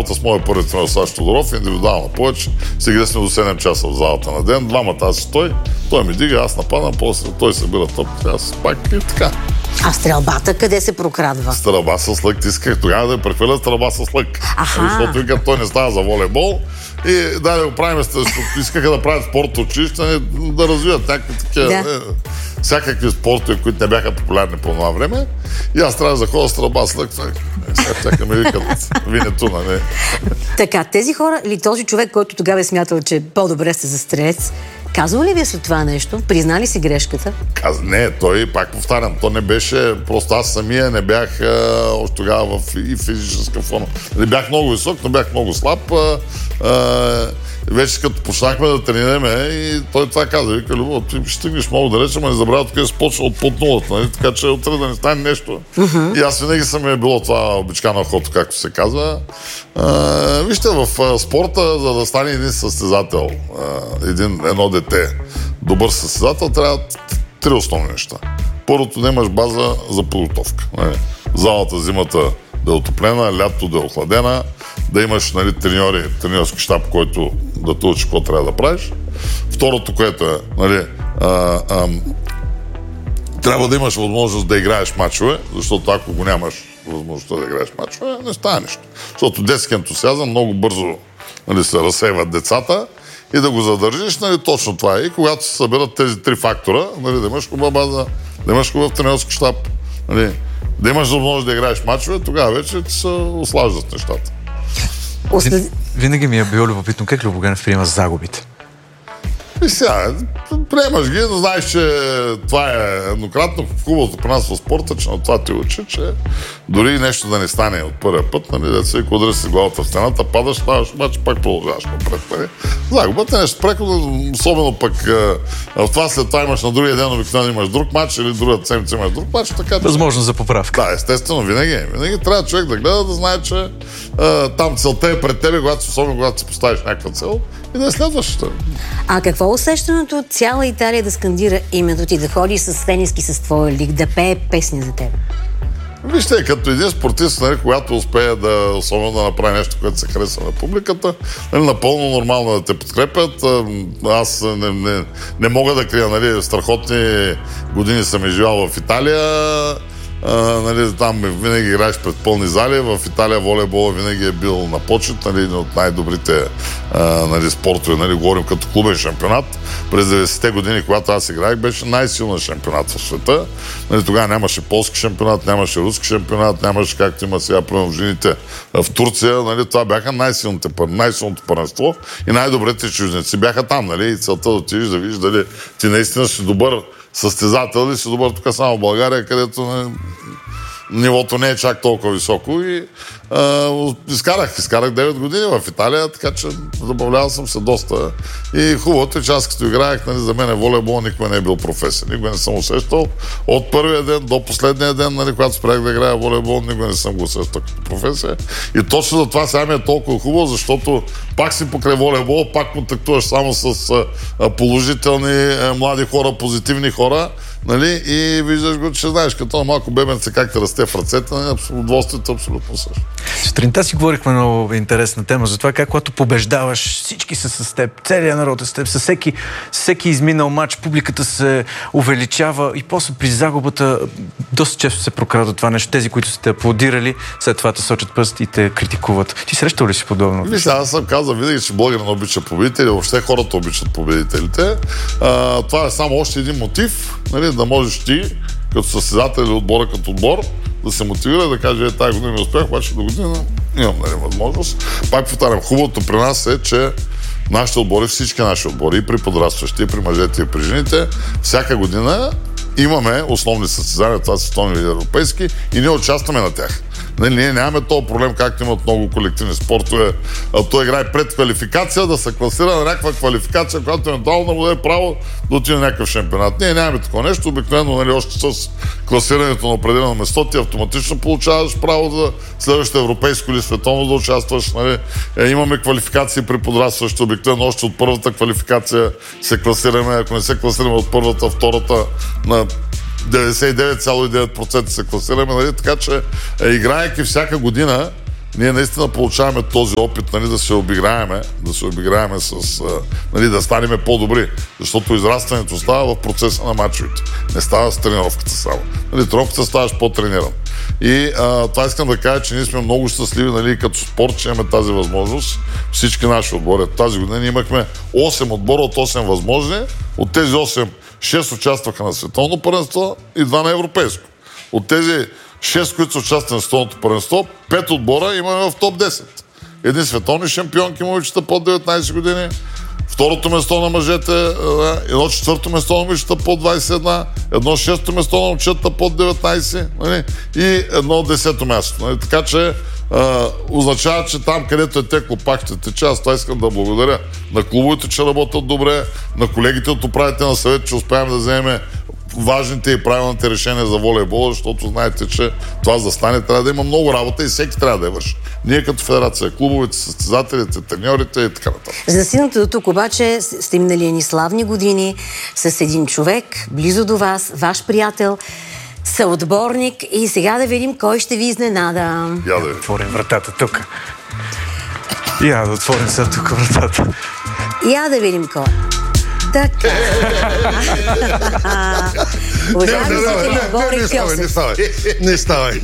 залата с моя първи тренер Сашо Тодоров, индивидуално повече. Сега сме до 7 часа в залата на ден. Двамата аз и той ми дига, аз нападам, после той събира топките, аз пак и така. А стрелбата къде се прокрадва? Стрелба с лък. Исках тогава да я прехвърля стрелба с лък. Защото викат, той не става за волейбол. И да го правим, искаха да правят спорт училище, да развият някакви такива, всякакви спортове, които не бяха популярни по това време. И аз трябва да заходя стрелба с лък. Сега ми викат Винетуна, не. Така, тези хора или този човек, който тогава е смятал, че по-добре сте за стрелец, казва ли ви след това нещо? Признали си грешката? Не, той, пак повтарям, то не беше, просто аз самия не бях още тогава и физическа форма. Не бях много висок, но бях много слаб. Вече като почнахме да тренираме и той това каза, вика, Любо, ти ще стигнеш много далече, ама не забравя, тук е почва от под нулата, нали? Така че утре да не стане нещо. И аз винаги съм е било това обичкано хото, както се казва. Вижте, в спорта, за да стане един състезател, едно дете, добър състезател, трябва 3 основни неща. Първото, да имаш база за подготовка. Залата, зимата да е отоплена, лятото да е охладена, да имаш треньорски щаб, който да те учи какво трябва да правиш. Второто, което е, трябва да имаш възможност да играеш мачове, защото ако го нямаш възможността да играеш мачове, не става нищо. Защото детски ентусиазъм много бързо се разсейват децата и да го задържиш, точно това е. И когато се съберат тези 3 фактора, да имаш хубава база, да имаш хубав тренерски щаб, да имаш възможност да играеш мачове, тогава вече ти се ослаждат нещата. Винаги ми е било любопитно как Любо приема загубите. И сега, приемаш ги, но знаеш, че това е еднократно хубавото при нас в спорта, че на това ти учи, че дори нещо да не стане от първия път, деца, и удреш си главата в стената, падаш, ставаш, обаче пак продължаваш напред. Загубата е нещо преходно, особено пък в това след това имаш на другия ден, обикновено имаш друг матч или другата седмица имаш друг матч, така. Възможно за поправка. Да, естествено, винаги трябва човек да гледа, да знае, че там целта е пред тебе, особено когато си поставиш някаква цел и да я следваш. А какво е усещането цяла Италия да скандира името ти, да ходи с тениски с твоя лик, да пее песни за теб? Вижте, като един спортист, когато успее особено да направи нещо, което се хареса на публиката, напълно нормално да те подкрепят. Аз не мога да крия, страхотни години съм изживял в Италия. Там винаги играеш пред пълни зали. В Италия волейбола винаги е бил на почет, един от най-добрите спортове. Говорим като клубен шампионат. През 90-те години, когато аз играех, беше най-силен шампионат в света. Тогава нямаше полски шампионат, нямаше руски шампионат, нямаше както има сега в жените в Турция. Това бяха най-силното първенство и най-добрите чужденци бяха там. И целта да отидеш да видиш дали ти наистина си добър състезател ли си добър тук само в България, където нивото не е чак толкова високо и изкарах 9 години в Италия, така че забавлявал съм се доста. И хубавото е, че аз като играех, за мен волейбол никога не е бил професия. Никога не съм усещал. От първия ден до последния ден, когато спрях да играя волейбол, никога не съм го усещал като професия. И точно за това сега ми е толкова хубаво, защото пак си покрай волейбол, пак контактуваш само с положителни млади хора, позитивни хора, и виждаш го, че знаеш, като малко бебенце как те расте в ръцете, удоволствието абсолютно също. Сутринта си говорихме много интересна тема за това, как когато побеждаваш, всички са с теб, целият народ е с теб, с всеки изминал матч, публиката се увеличава и после при загубата доста често се прокрада това нещо. Тези, които сте аплодирали, след това те сочат пръст и те критикуват. Ти срещал ли си подобно? Вижте, аз съм казал винаги, че българин обича победители, въобще хората обичат победителите. Това е само още един мотив, да можеш ти, като състезател или отбора като отбор, да се мотивира, да каже, тази година не успях, обаче до година имам възможност. Пак повтарям, хубавото при нас е, че нашите отбори, всички наши отбори, и при подрастващи, и при мъжете, и при жените, всяка година имаме основни състезания, това са световни и европейски, и ние участваме на тях. Ние нямаме този проблем, както имат много колективни спортове. Той играе пред квалификация, да се класира на някаква квалификация, която евентуално да му даде право да отиде на някакъв шампионат. Ние нямаме такова нещо. Обикновено, още с класирането на определено место, ти автоматично получаваш право за следващото европейско или световно да участваш. Имаме квалификации при подрастващи. Обикновено още от първата квалификация се класираме. Ако не се класираме от първата, втората, на 99,9% се класираме, така че играейки всяка година, ние наистина получаваме този опит, нали, да се обиграеме с, нали, да станем по-добри. Защото израстването става в процеса на мачовете. Не става с тренировката само. Нали, тренировката ставаш по-трениран. И това искам да кажа, че ние сме много щастливи, нали, като спорт, че имаме тази възможност. Всички наши отбори. Тази година ние имахме 8 отбора от 8 възможни. От тези 8, 6 участваха на световно първенство и 2 на европейско. От тези 6, които са участвали на световното първенство, 5 отбора имаме в топ 10. Едни световни шампионки момичета под 19 години, второто место на мъжете, едно четвърто место на момичета под 21, едно шесто место на момчета под 19, нали, и едно 10-то място. Нали. Така че означава, че там, където е текло, пак ще тече. Аз това искам да благодаря на клубовете, че работят добре, на колегите от управителния съвет, че успяваме да вземем важните и правилните решения за волейбола, защото знаете, че това за да стане трябва да има много работа и всеки трябва да я върши. Ние като федерация, клубовете, състезателите, треньорите и така нататък. За да стигнете до тук обаче сте минали едни славни години с един човек, близо до вас, ваш приятел, съотборник, и сега да видим кой ще ви изненада. Я да отворим вратата тук. Я да отворим сега тук вратата. Я да видим кой. Така. Уважаеми зрители, Бори Кьосев. Не ставай.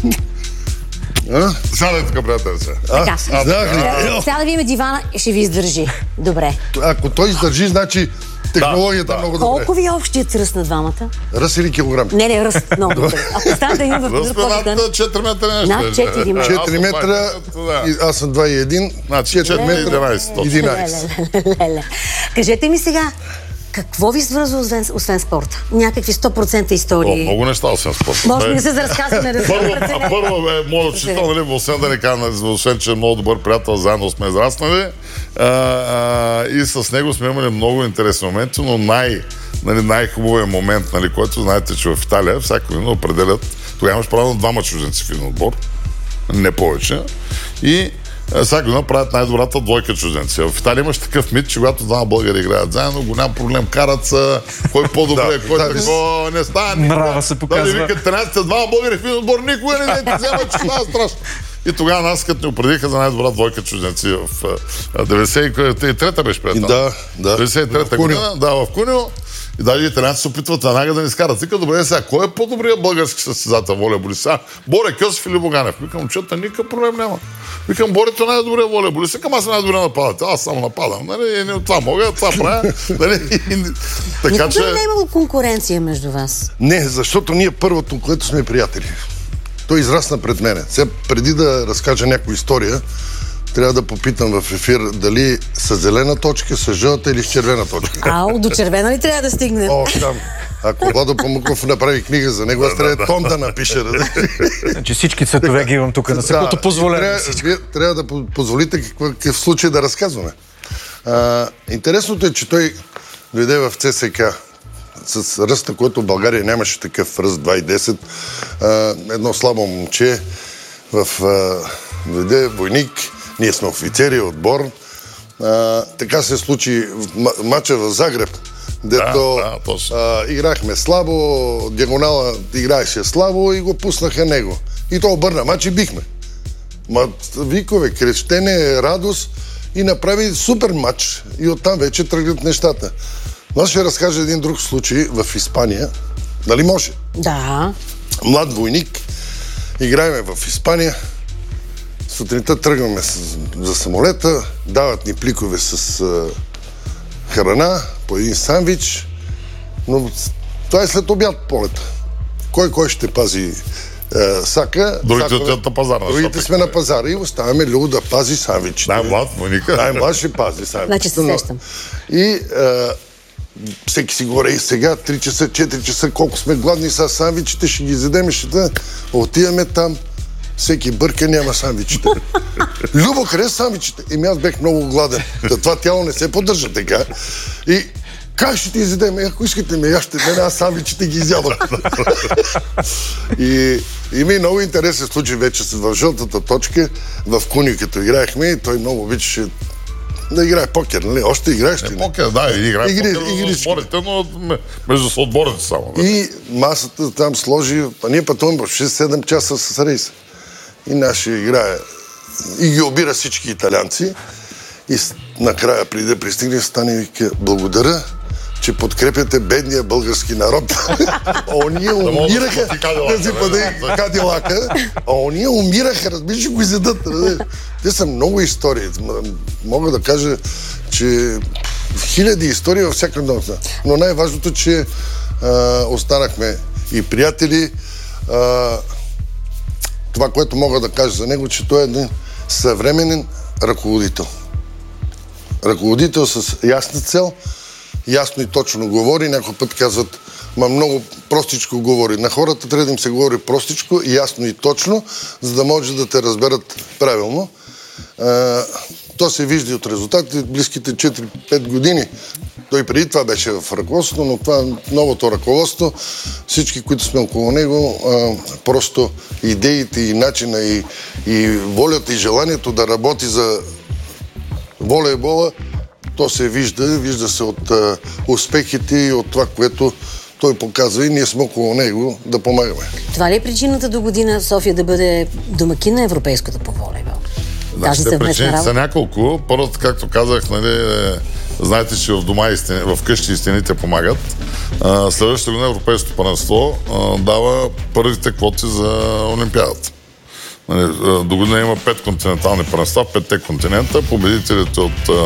Сядай тук, приятел се. Така. Сега да видим дивана и ще ви издържи. Добре. Ако той издържи, значи технологията е много добре. Колко ви е общият ръст на двамата? Ръст или килограм? Не, ръст много добре. Ако станете един в друг над 4 метра нещо. Над 4 метра. 4 метра, аз съм 2,1. Значи 4 метра 11. Кажете ми сега, какво ви свързва освен спорта? Някакви 100% истории? Много неща, освен спорта. Може би да се разказваме. Първо е моят учител, нали, освен да не кажа, освен че е много добър приятел, заедно сме израснали. И с него сме имали много интересни моменти, но най-хубавият момент, нали, който знаете, че в Италия всяка година определят, тогава имаш право на 2 чужденци в един отбор, не повече. И всяка година правят най-добрата двойка чужденци. В Италия имаш такъв мит, че когато 2 българи играят заедно, голям проблем, карат се, кой по-добре, кой такова, не става. Нрава се показва. Да, викат 13-2 българи в един отбор, никога не те вземат, че това е страшно. И тогава нас, като ни определиха за най-добра двойка чужденци в 93-та беше приятел. Да. 93-та година, в Кунио. И даже италианци се опитват веднага да ни скарат. Вика, добре, сега, кой е по-добрият български състезател волейболист? Боря Кьосев или Боганев? Викам, чета, никакъв проблем няма. Викам, Борето най-добрият волейболист. Викам, аз съм най-добрият нападател. Аз само нападам. Нали? Това мога, това правя. Никога не е имало конкуренция между вас? Не, защото ние първото, което сме приятели. Той израсна пред мене. Сега, преди да разкажа някоя история, трябва да попитам в ефир дали с зелена точка, с жълта или с червена точка. До червена ли трябва да стигне? Там. Ако Владо Памуков направи книга за него, аз трябва том да напиша. Значи всички цветове ги имам тук на секунду позволено. Трябва да позволите какъв случай да разказваме. Интересното е, че той дойде в ЦСК с ръста, който в България нямаше такъв ръст 2,10. Едно слабо момче дойде войник. Ние сме офицери, отбор. Така се случи в матча в Загреб, дето играхме слабо, диагонала играеше слабо и го пуснаха него. И то обърна мач и бихме. Викове, крещене, радост и направи супер матч. И оттам вече тръгнат нещата. Но аз ще разкажа един друг случай в Испания. Нали може? Да. Млад войник. Играеме в Испания. Сутринта тръгваме за самолета, дават ни пликове с храна, по един сандвич, но това е след обяд полета. Кой ще пази сака? Другите отидат на пазара. Другите сме на пазара и оставяме Любо да пази сандвичите. Най-млад войника. Най-млад ще пази сандвичите. Значи се сещам. И всеки си говори и сега, 3 часа, 4 часа, колко сме гладни са сандвичите, ще ги изядем, отиваме там. Всеки бърка, няма сандвичите. Любо, къде са сандвичите? Аз бех много гладен. Това тяло не се поддържа така. И как ще ти изядем? Ако искате ме яще, аз сандвичите ги изядам. И има и много интересен случай вече в жълтата точка. В Куни, като играехме, и той много обичаше да играе покер, нали? Още играеш ли? Покер, да, играе покер за отборите, но между отборите само. И масата там сложи, ние пътуваме в 6-7 часа с рейса. И нашия играе и ги обира всички италианци. И накрая, преди да пристигне, стане и вика: благодаря, че подкрепяте бедния български народ. Ония умираха да си бъде Кадилака. Ония умираха, разбираш, го изядат. Те са много истории. Мога да кажа, че хиляди истории във всяка нощ. Но най-важното, че останахме и приятели. Това, което мога да кажа за него, че той е един съвременен ръководител. Ръководител с ясна цел, ясно и точно говори. Някой път казват: ма много простичко говори. На хората трябва да им се говори простичко, ясно и точно, за да може да те разберат правилно. То се вижда от резултатите близките 4-5 години. Той преди това беше в ръководството, но това новото ръководство, всички, които сме около него, просто идеите и начина и волята и желанието да работи за волейбола, то се вижда се от успехите и от това, което той показва, и ние сме около него да помагаме. Това ли е причината до година София да бъде домакин на европейското по волейбол? Нашите причини са няколко. Първото, както казах, знаете, че в дома в къщи и стените помагат. Следващата година Европейското първенство дава първите квоти за Олимпиадата. До година има 5 континентални първенства, 5-те континента. Победителите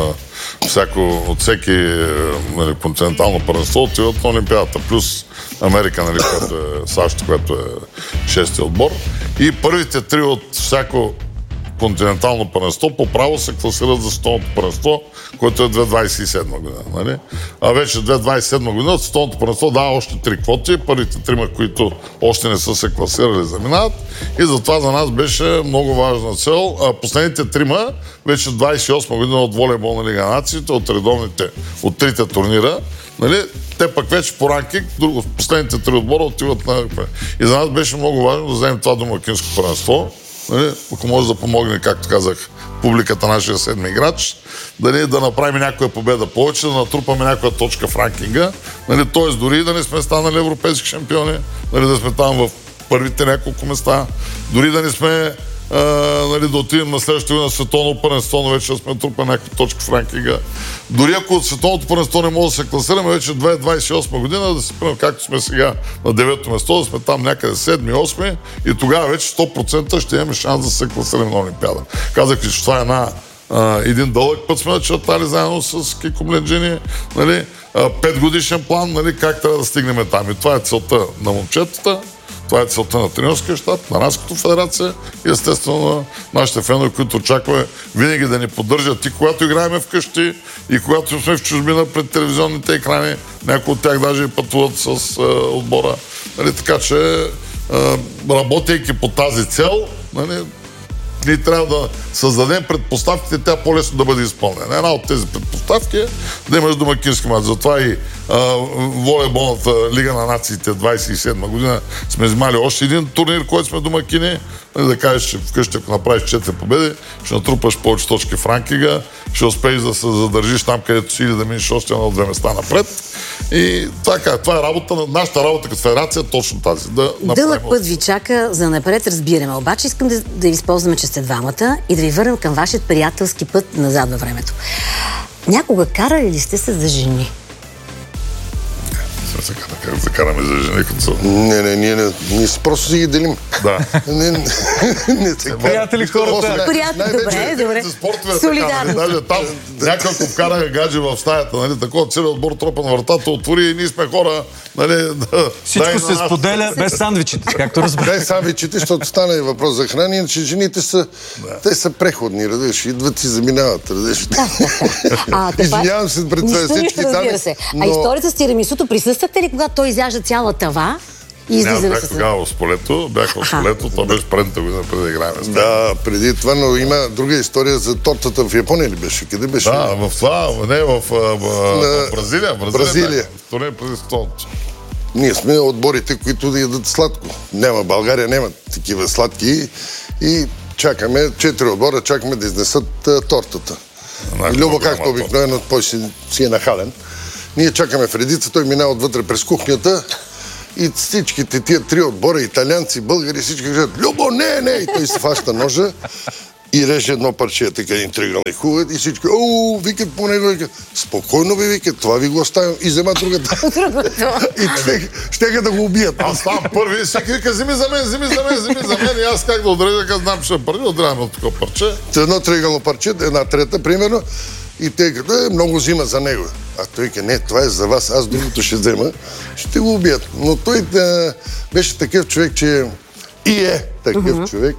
от всеки континентално първенство отиват на Олимпиадата. Плюс Америка, която е САЩ, която е 6-ти отбор. И първите 3 от всяко континентално първенство по право се класират за световното първенство, което е 2027 година. А вече 2027 година световното първенство дава още 3 квоти. Първите 3, които още не са се класирали, заминават. И затова за нас беше много важна цел. Последните 3 вече 28 година от волейболна лига на нациите, от редовните, от 3-те турнира, те пък вече по ранкинг, последните 3 отбора отиват на... И за нас беше много важно да вземем това домакинско първенство. Ако може да помогне, както казах, публиката, нашия 7-ми играч, да направим някоя победа повече, да натрупаме някоя точка в ранкинга, т.е. дори да не сме станали европейски шампиони, да сме там в първите няколко места, дори да не сме да отидем на следващата година световно първенство, но вече да сме натрупали някаква точка в ранкинга. Дори ако от световното първенство не може да се класираме, вече 2028 година да се спрем, както сме сега на 9-то место, да сме там някъде 7-8 и тогава вече 100% ще имаме шанс да се класираме на Олимпиада. Казах ви, че това е един дълъг път сме начертали заедно с Кико Мленджини, 5 годишен план, как трябва да стигнем там. И това е целта на момчетата. Това е целта на тренерския щаб, на нас като федерация и естествено на нашите фенове, които очакваме винаги да ни поддържат и когато играем вкъщи, и когато сме в чужбина пред телевизионните екрани. Някои от тях даже и пътуват с отбора. Така че, работейки по тази цел, ние трябва да създадем предпоставките, тя по-лесно да бъде изпълнена. Една от тези предпоставки е да имаш домакински мач. Затова и волейболната лига на нациите 27 година сме взимали още един турнир, който сме домакини. Да кажеш, че вкъщи, ако направиш 4 победи, ще натрупаш повече точки в ранкинга, ще успееш да се задържиш там, където си, или да минеш още 1-2 места напред. И това е работа, нашата работа като федерация, точно тази. Дълъг път ви чака за напред, разбираме. Обаче искам да използваме, че сте двамата и да ви върнем към вашият приятелски път назад във времето. Някога карали ли сте се за жени? Как да караме за жени, като са? Не, просто си ги делим. Да. Приятели хората. Добре. Солидарност. Даже там някой вкараха гаджи в стаята, такова целият отбор тропа на вратата отвори и ние сме хора, всичко се споделя без сандвичите, както разбрах. Без сандвичите, защото стана и въпрос за храни, иначе жените са преходни, радеш, идват и заминават, радеш. Извинявам се пред всички дами. А историята с тирамисуто, присъствате ли, когато той изяжда цяла тава и излизаме с... Бях тогава в Сполето, това беше предната година, преди да играем. Да, преди това, но има друга история за тортата в Япония ли беше? Къде беше? Да, в Бразилия. Бразилия. Турнир преди столното. Ние сме отборите, които да ядат сладко. България няма такива сладки и чакаме, 4 отбора, чакаме да изнесат тортата. Любо, както обикновено, той си е нахален. Ние чакаме в редица, той минава отвътре през кухнята и всичките тия 3 отбора, италианци, българи, всички кажат: Любо, не! И той се фаща ножа и реже едно парче, така един триъгълник хубав, и всички, викат по него, викат, спокойно ви викат, това ви го оставям, и взема другата. И щеха да го убият. Аз там първи и всеки вика, вземи за мен, и аз как да отрежа, като знам, ще първи, отрежам от такова парче. Едно триъгълно парче, една трета, примерно, и те като много взима за него. А той вика, не, това е за вас, аз другото ще взема, ще го убият. Но той беше такъв човек, че и е такъв човек,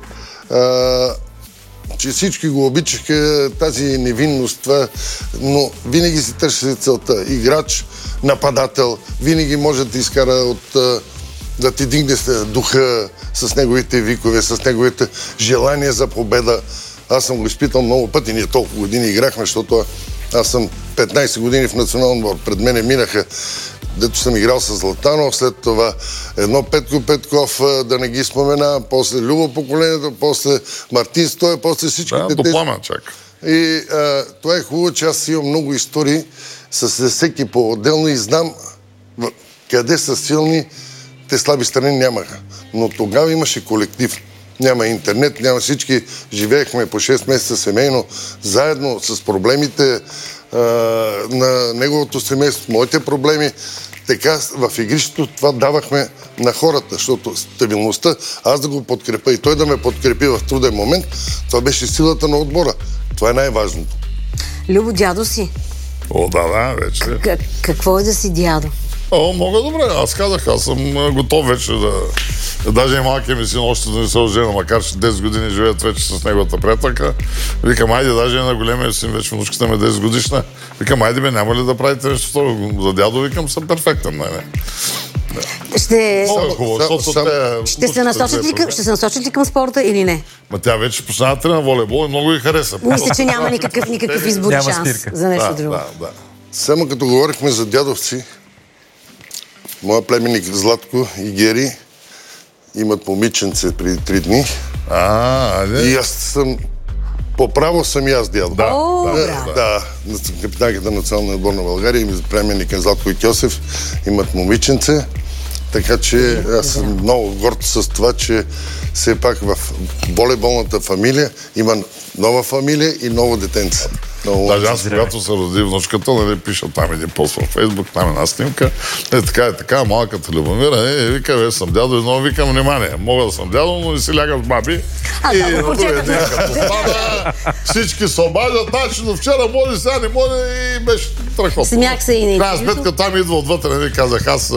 че всички го обичаха, тази невинност, това, но винаги си търси целта. Играч, нападател, винаги може да ти изкара да ти дигне духа с неговите викове, с неговите желания за победа. Аз съм го изпитал много пъти, ние толкова години играхме, защото аз съм 15 години в национален отбор. Пред мене минаха, дето съм играл с Златанов, след това едно Петко Петков, да не ги спомена, после Любо поколението, после Мартин Стоев, после всичките тези. Да, Пламен чак. И това е хубаво, че аз имам много истории с всеки по-отделно и знам къде са силни, те слаби страни нямаха. Но тогава имаше колектив. Няма интернет, няма всички. Живеехме по 6 месеца семейно, заедно с проблемите на неговото семейство, моите проблеми. Така в игрището това давахме на хората, защото стабилността, аз да го подкрепя и той да ме подкрепи в труден момент, това беше силата на отбора. Това е най-важното. Любо, дядо си. Да, вече. Какво е да си дядо? Много добре. Аз казах, аз съм готов вече да... Даже и малкият ми син още да не се ожена, макар че 10 години живеят вече с неговата приятелка. Викам, айде, даже и на големия син, вече внучката ми 10 годишна. Викам, айде бе, няма ли да правите нещо второ? За дядо, викам, съм перфектен. Ще се насочат ли към спорта или не? Тя вече почна да тренира волейбол и много й хареса. Мисля, че няма никакъв избор и шанс за нещо друго. Да. Само като говорихме за дядовци, моя племенник Златко и Гери имат момиченце преди 3 дни. И аз съм... По право съм и аз дядо. Да. Капитанката на националния отбор на България и племенника Златко и Кьосев имат момиченце. Така че аз съм много горд с това, че все пак в волейболната фамилия има нова фамилия и ново детенце. Даже аз, когато се роди внучката, пиша там един пост във Фейсбук, там една снимка. Така, малката Любомира, вика, вече съм дядо и много викам, внимание, мога да съм дядо, но не си лягам с баби. И на другия ден, като стана, всички се обаждат, значи до вчера може, сега не може и беше страхотно. Смях се и не. Крайна сметка там идва отвътре, казах, аз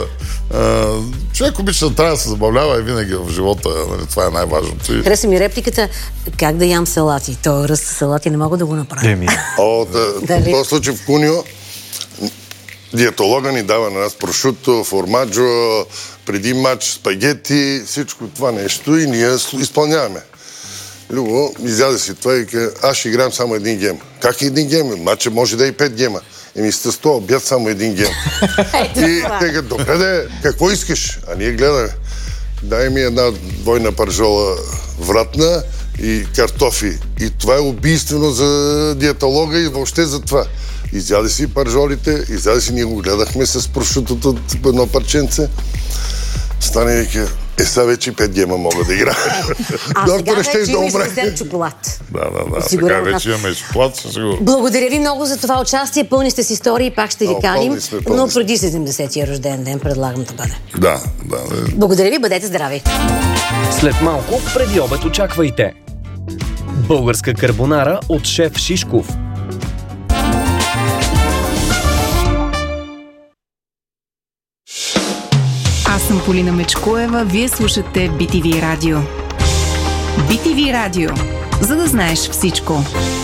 човек обича да трябва да се забавлява и винаги в живота, това е най-важното. Хареса ми репликата, как да ям салати. Той ръст салати не мога да го направя. В този случай в Кунио диетолога ни дава на нас прошуто, формаджо, преди матч, спагети, всичко това нещо и ние изпълняваме. Любо изяде си това и каза, аз ще играем само един гем. Как е един гем? Матча може да е и 5 гема. С 100 обяд само един гем. И те като, добре, какво искаш? А ние гледаме. Дай ми една двойна пържола вратна и картофи. И това е убийствено за диетолога и въобще за това. Изяде си пържолите, ние го гледахме с прошутото едно парченце. Стане и ке, сега вече 5 гема мога да игра. Доктор, ще имаш взем чоколад. Да. Сега вече имаме чоколад, със сигурно. Благодаря ви много за това участие. Пълни сте с истории, пак ще ви каним. Но преди 70-я рожден ден предлагам да бъде. Да. Благодаря ви, бъдете здрави. След малко, преди обед очаквайте българска карбонара от шеф Шишков. Аз съм Полина Мечкоева, вие слушате BTV Радио. BTV Радио, за да знаеш всичко.